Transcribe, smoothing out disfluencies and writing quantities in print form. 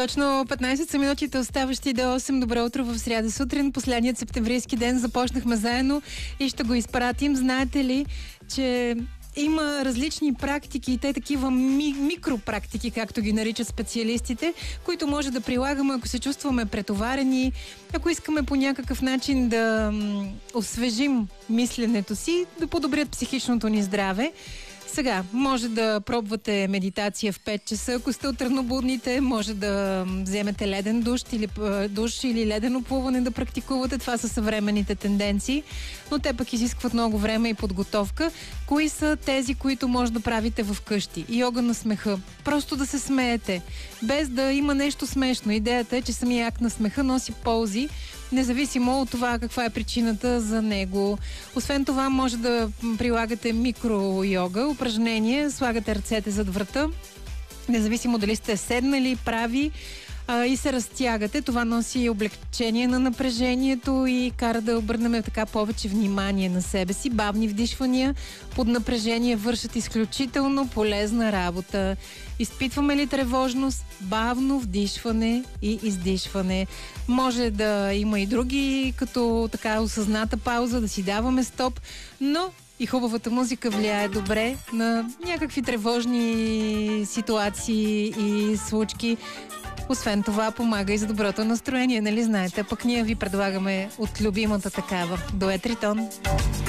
Точно 15 са минутите оставащи до 8. Добро утро в сряда сутрин. Последният септемврийски ден започнахме заедно и ще го изпратим. Знаете ли, че има различни практики и те такива микропрактики, както ги наричат специалистите, които може да прилагаме, ако се чувстваме претоварени, ако искаме по някакъв начин да освежим мисленето си, да подобрят психичното ни здраве. Сега, може да пробвате медитация в 5 часа, ако сте от ранобудните, може да вземете леден душ или ледено плуване да практикувате. Това са съвременните тенденции, но те пък изискват много време и подготовка. Кои са тези, които може да правите в къщи? Йога на смеха. Просто да се смеете, без да има нещо смешно. Идеята е, че самия акт на смеха носи ползи, независимо от това каква е причината за него. Освен това, може да прилагате микро-йога, упражнение, слагате ръцете зад врата, независимо дали сте седнали, прави, и се разтягате. Това носи облегчение на напрежението и кара да обърнем така повече внимание на себе си. Бавни вдишвания под напрежение вършат изключително полезна работа. Изпитваме ли тревожност? Бавно вдишване и издишване. Може да има и други, като така осъзната пауза, да си даваме стоп, но и хубавата музика влияе добре на някакви тревожни ситуации и случки. Освен това, помага и за доброто настроение, нали знаете? Пък ние ви предлагаме от любимата такава. Дует Ритон.